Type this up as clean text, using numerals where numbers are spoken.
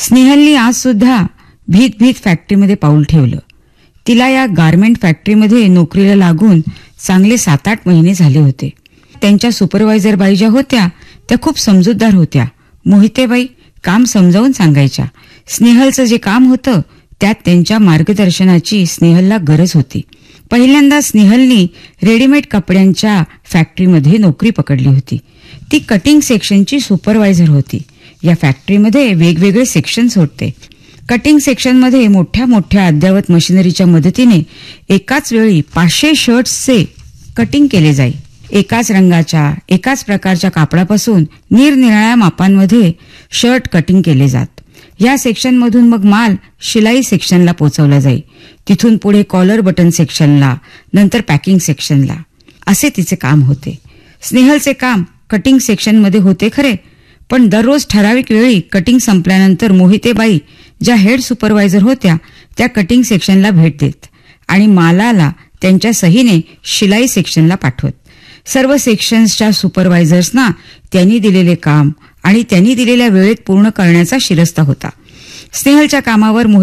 स्नेहलनी आज सुद्धा भीत भीत फॅक्टरीमध्ये पाऊल ठेवलं. तिला या गारमेंट फॅक्टरीमध्ये नोकरीला लागून चांगले 7-8 महिने झाले होते. त्यांच्या सुपरवायझर बाई ज्या होत्या त्या खूप समजूतदार होत्या. मोहितेबाई काम समजावून सांगायच्या. स्नेहलचं जे काम होतं त्यात त्यांच्या मार्गदर्शनाची स्नेहलला गरज होती. पहिल्यांदा स्नेहलनी रेडीमेड कपड्यांच्या फॅक्टरीमध्ये नोकरी पकडली होती. ती कटिंग सेक्शनची सुपरवायझर होती. या फॅक्टरीमध्ये वेगवेगळे सेक्शन्स होते. कटिंग सेक्शनमध्ये मोठ्या मोठ्या अद्ययावत मशिनरीच्या मदतीने एकाच वेळी 500 शर्ट्सचे कटिंग केले जाई. एकाच रंगाच्या एकाच प्रकारच्या कापडापासून निरनिराळ्या मापांमध्ये शर्ट कटिंग केले जात. या सेक्शनमधून मग माल शिलाई सेक्शनला पोहोचवला जाई. तिथून पुढे कॉलर बटन सेक्शनला, नंतर पॅकिंग सेक्शनला. असे तिचे काम होते. स्नेहलचे काम कटिंग सेक्शनमध्ये होते खरे, पण दररोज ठराविक वेळी कटिंग संपल्यानंतर मोहितेबाई ज्या हेड सुपरवायझर होत्या त्या कटिंग सेक्शनला भेट देत आणि मालाला त्यांच्या सहीने शिलाई सेक्शनला पाठवत. सर्व सेक्शन्सच्या सुपरवायझर्सना त्यांनी दिलेले काम आणि त्यांनी दिलेल्या वेळेत पूर्ण करण्याचा शिरस्ता होता. स्नेहलच्या कामावर